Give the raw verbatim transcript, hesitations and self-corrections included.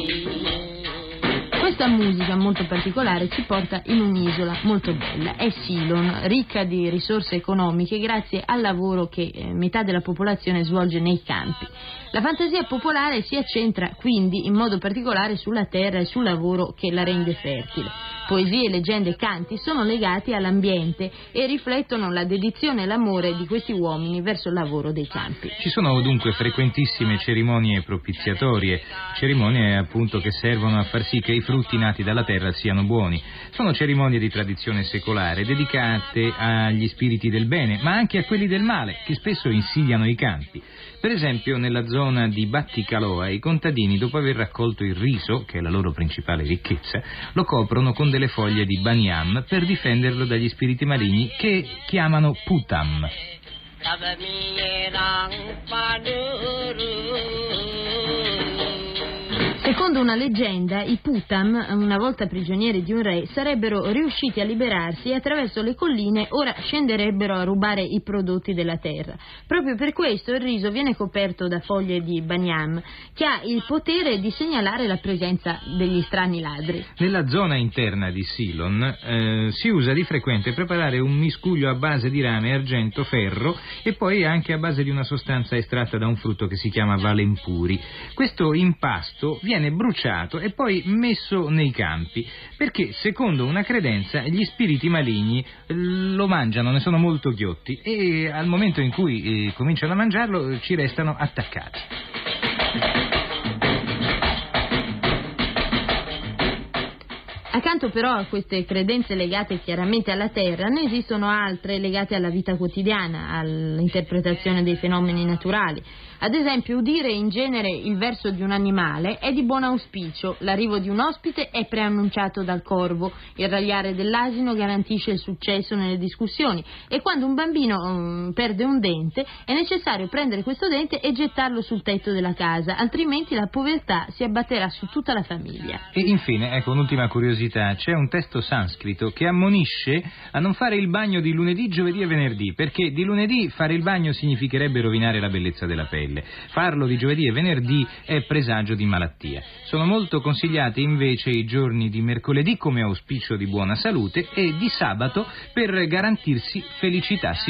Questa musica molto particolare ci porta in un'isola molto bella, è Ceylon, ricca di risorse economiche grazie al lavoro che eh, metà della popolazione svolge nei campi. La fantasia popolare si accentra quindi in modo particolare sulla terra e sul lavoro che la rende fertile. Poesie, leggende e canti sono legati all'ambiente e riflettono la dedizione e l'amore di questi uomini verso il lavoro dei campi. Ci sono dunque frequentissime cerimonie propiziatorie, cerimonie appunto che servono a far sì che i frutti nati dalla terra siano buoni. Sono cerimonie di tradizione secolare, dedicate agli spiriti del bene, ma anche a quelli del male, che spesso insidiano i campi. Per esempio, nella zona di Batticaloa, i contadini, dopo aver raccolto il riso, che è la loro principale ricchezza, lo coprono con delle foglie di baniam per difenderlo dagli spiriti maligni che chiamano putam. Secondo una leggenda, i Putam, una volta prigionieri di un re, sarebbero riusciti a liberarsi e attraverso le colline ora scenderebbero a rubare i prodotti della terra. Proprio per questo il riso viene coperto da foglie di baniam, che ha il potere di segnalare la presenza degli strani ladri. Nella zona interna di Ceylon eh, si usa di frequente preparare un miscuglio a base di rame, argento, ferro e poi anche a base di una sostanza estratta da un frutto che si chiama valempuri. Questo impasto viene bruciato e poi messo nei campi, perché secondo una credenza gli spiriti maligni lo mangiano, ne sono molto ghiotti e al momento in cui eh, cominciano a mangiarlo ci restano attaccati. Accanto però a queste credenze legate chiaramente alla terra, ne esistono altre legate alla vita quotidiana, all'interpretazione dei fenomeni naturali. Ad esempio, udire in genere il verso di un animale è di buon auspicio, l'arrivo di un ospite è preannunciato dal corvo, il ragliare dell'asino garantisce il successo nelle discussioni e quando un bambino um, perde un dente è necessario prendere questo dente e gettarlo sul tetto della casa, altrimenti la povertà si abbatterà su tutta la famiglia. E infine, ecco un'ultima curiosità, c'è un testo sanscrito che ammonisce a non fare il bagno di lunedì, giovedì e venerdì, perché di lunedì fare il bagno significherebbe rovinare la bellezza della pelle. Farlo di giovedì e venerdì è presagio di malattia. Sono molto consigliati invece i giorni di mercoledì come auspicio di buona salute e di sabato per garantirsi felicità.